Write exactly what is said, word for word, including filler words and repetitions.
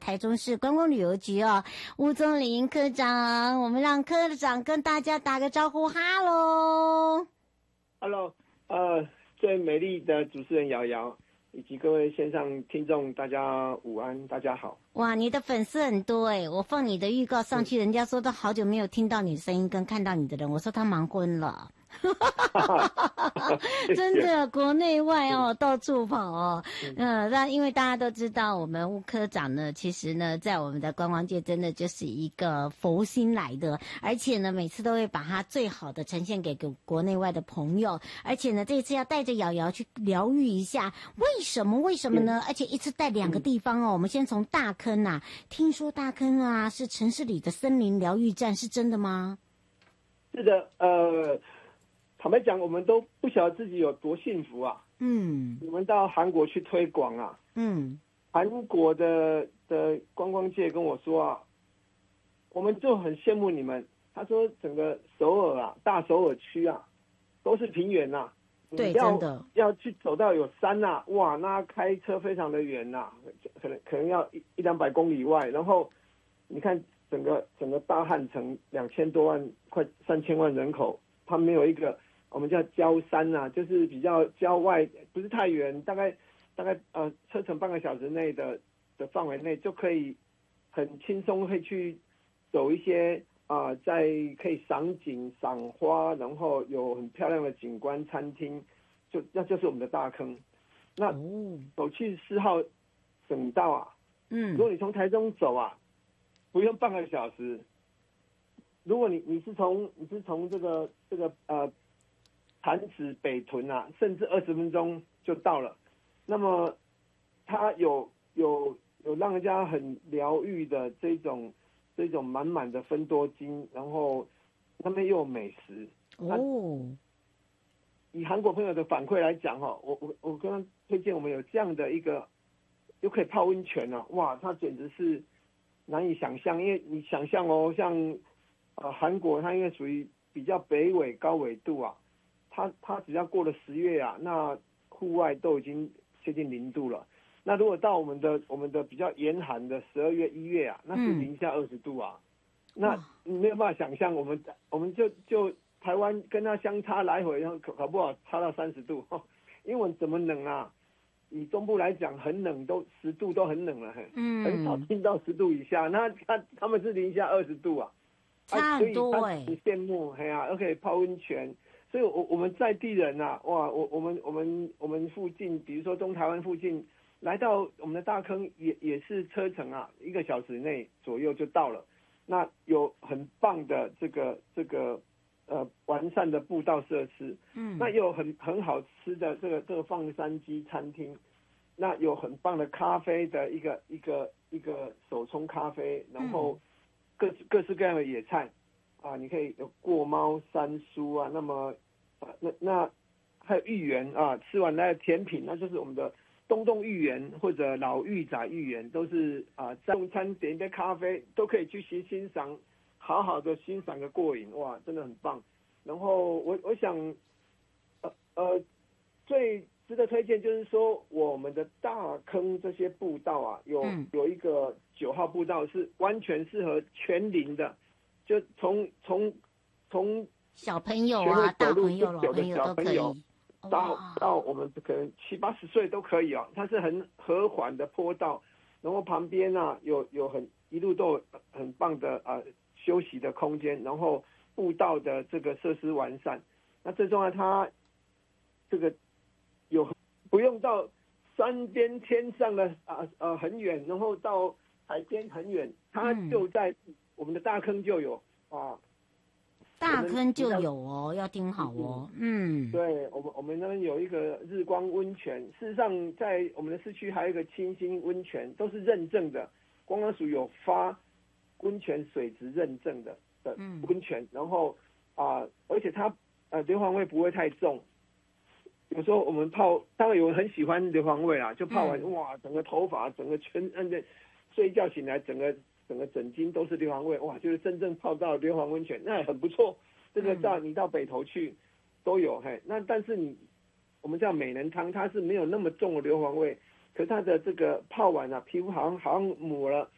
台中市观光旅游局哦，吴宗麟科长，我们让科长跟大家打个招呼，哈喽， 哈喽，呃，最美丽的主持人瑶瑶，以及各位线上听众，大家午安，大家好。 哇，你的粉丝很多诶，我放你的预告上去，人家说都好久没有听到你声音跟看到你的人，我说他忙昏了。真的，国内外哦，到处跑哦。嗯，那因为大家都知道，我们吴科长呢，其实呢，在我们的观光界真的就是一个佛心来的，而且呢，每次都会把他最好的呈现给给国内外的朋友。而且呢，这次要带着瑶瑶去疗愈一下，为什么？为什么呢？而且一次带两个地方哦。我们先从大坑啊，听说大坑啊是城市里的森林疗愈站，是真的吗？ 是的，呃。坦白讲，我们都不晓得自己有多幸福啊。嗯，我们到韩国去推广啊。嗯，韩国的的观光界跟我说啊，我们就很羡慕你们。他说整个首尔啊，大首尔区啊，都是平原呐、啊。 对，真的要去走到有山呐、啊，哇，那开车非常的远呐、啊，可能可能要一一两百公里外。然后你看整个整个大汉城两千多万，快三千万人口，它没有一个。我们叫郊山啊，就是比较郊外，不是太远，大概大概呃车程半个小时内的的范围内就可以很轻松会去走一些啊、呃，在可以赏景赏花，然后有很漂亮的景观餐厅，就那就是我们的大坑。那走去四号省道啊，嗯，如果你从台中走啊，不用半个小时。如果你你是从你是从这个这个呃。潭子北屯啊，甚至二十分钟就到了。那么，它有有有让人家很疗愈的这种这种满满的芬多精，然后那边又有美食哦。以韩国朋友的反馈来讲哈，我我我刚刚推荐我们有这样的一个，又可以泡温泉啊，哇，它简直是难以想象。因为你想象哦，像呃韩国，它因为属于比较北纬高纬度啊。它它只要过了十月啊，那户外都已经接近零度了。那如果到我们的我们的比较严寒的十二月一月啊，那是零下二十度啊。嗯、那你没有办法想象，我们我们就就台湾跟它相差来回，然后搞不好差到三十度。英文怎么冷啊？以中部来讲，很冷，都十度都很冷了，嗯，很少听到十度以下。那他他们是零下二十度啊， 差很多哎、欸， 很羡慕，哎呀、啊，而且泡温泉。所以我，我我们在地人啊，哇，我我们我们我们附近，比如说东台湾附近，来到我们的大坑也也是车程啊，一个小时内左右就到了。那有很棒的这个这个呃完善的步道设施，嗯，那有很很好吃的这个这个放山鸡餐厅，那有很棒的咖啡的一个一个一个手冲咖啡，然后各各式各样的野菜。啊，你可以有过猫、山蔬啊，那么啊，那那还有芋圆啊，吃完那甜品，那就是我们的东洞芋圆或者老玉仔芋圆，都是啊，在用餐点一杯咖啡都可以去欣欣赏，好好的欣赏个过瘾，哇，真的很棒。然后我我想，呃呃，最值得推荐就是说，我们的大坑这些步道啊，有、嗯、有一个九号步道是完全适合全龄的。就从从从小朋友啊，大朋友、老朋友都可以，到到我们可能七八十岁都可以啊。它是很和缓的坡道，然后旁边啊有有很一路都有很棒的啊、呃、休息的空间，然后步道的这个设施完善。那最重要，它这个有不用到山边天上的啊呃很远，然后到海边很远，它就在。嗯我们的大坑就有啊， 大坑就有哦，要听好哦。嗯， 对，我们我们那边有一个日光温泉，事实上在我们的市区还有一个清新温泉，都是认证的，观光署有发温泉水质认证的的温泉，嗯、然后啊、呃，而且它呃硫磺味不会太重。有时候我们泡，当然有人很喜欢硫磺味啊，就泡完、嗯、哇，整个头发，整个全嗯的，睡一觉醒来整个。整个整巾都是硫磺味，哇！就是真正泡到硫磺温泉，那也很不错。这个到你到北投去都有，嘿。那但是你我们叫美人汤，它是没有那么重的硫磺味，可是它的这个泡完啊，皮肤好像好像抹了